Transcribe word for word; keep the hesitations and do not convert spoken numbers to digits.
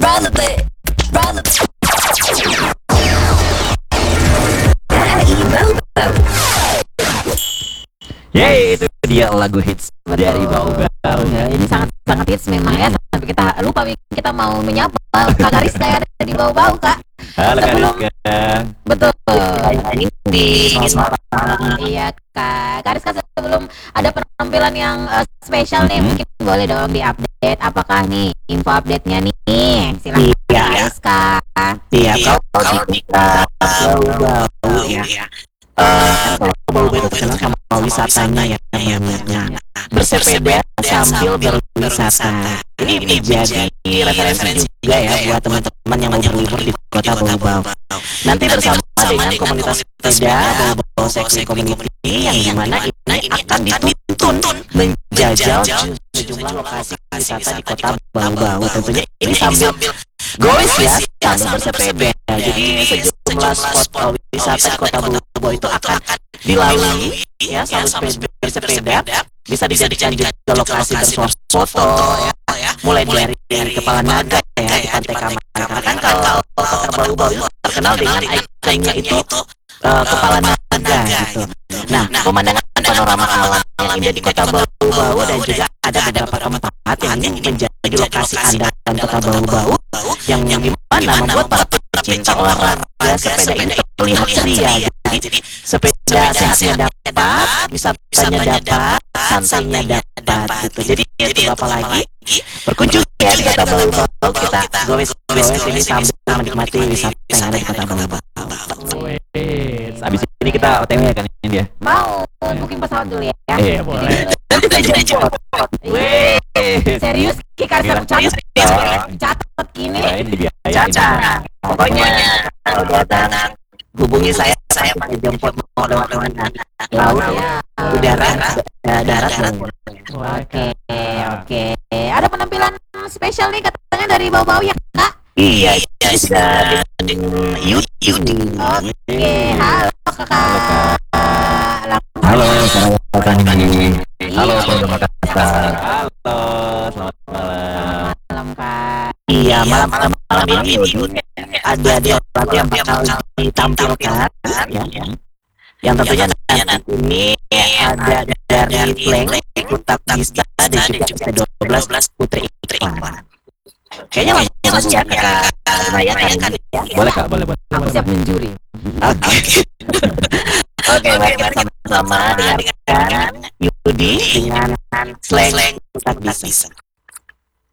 Yeay, itu dia lagu hits dari Bau Bau. Ya, ini sangat sangat hits memang ya. Sampai kita lupa kita mau menyapa Kak Kariska yang ada di Bau Bau, Kak. Halo Sebelum, Kariska. betul. Ini di Iya, Kak Kariska, sebelum ada penampilan yang uh, spesial nih, Mhm. mungkin boleh dong di-update. Apakah nih info update-nya nih? Silakan Iya. Kariska. Iya, kalau kita bau-bau ya. Eh, kalau bau-bau itu terkenal sama wisatanya ya, namanya bersepeda sambil berwisata. Ini menjadi referensi juga ya buat teman-teman yang mau berlibur di kota Bau-Bau. Nanti bersama dengan komunitas sepeda Bau-Bau Cycling Community yang dimana ini akan dituntun menjajal sejumlah lokasi wisata di kota Bau-Bau. Tentunya ini sambil goes ya, sambil bersepeda. Jadi sejumlah spot wisata di kota Bau-Bau itu akan dilalui ya sambil bersepeda. Bisa dijadikan juga lokasi bersuah foto ya, mulai dari, dari Kepala Naga ya di Pantai Kaman. Karena kan kalau kota Bau-Bau itu terkenal dengan ikonnya itu uh, Kepala Naga gitu. Nah, pemandangan panorama alam yang indah di kota Bau-Bau dan juga ada beberapa tempat yang menjadi lokasi andalan kota Bau-Bau yang dimana membuat para pecinta olahraga sepeda ini terlihat ceria. Jadi sepeda sehatnya dapat, wisatanya dapat, santainya dapat gitu. Jadi itu apa lagi? Berkunjung ya di kota Bau-Bau, kita goes-goes ini sambil menikmati wisata yang ada di kota Bau-Bau. Wes, abis ini kita O T W kan ini dia. Mau booking pesawat dulu ya? Iya, boleh. Nanti kita jemput. Wes. Serius, Ki Kariska catat, catat gini. Lain dibiayain. Caca, pokoknya kalau datang hubungi saya, saya pakai jemput mau lewat mana, laut, udara, eh, darat, Oke, oke. Ada penampilan spesial nih katanya dari Bau-Bau ya, Kak? iya, iya, sudah di YouTube. Oke, halo Kakak. Halo, selamat datang di Halo, Iya. Pondok Makassar. Halo, selamat malam. Malam, Kak. Iya, malam-malam malam ini ada di lagu yang bakal ditampilkan, ya, yang tentunya nanti ini ada dari Plank, Kutak Dista dan juga S T dua belas Putri Iklan. Kayaknya langsung saja Kak rayakan ya. Boleh Kak, boleh, boleh. Aku siap menjuri. Oke. Oke, mari kita sama-sama dengarkan Yudi dengan slang Kutak Dista.